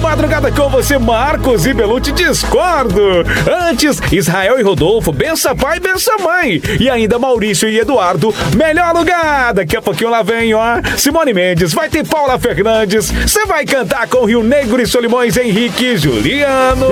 madrugada com você, Marcos e Belucci, discordo. Antes, Israel e Rodolfo, bença pai, bença mãe. E ainda Maurício e Eduardo, melhor lugar. Daqui a pouquinho lá vem, ó, Simone Mendes, vai ter Paula Fernandes. Você vai cantar com Rio Negro e Solimões, Henrique e Juliano.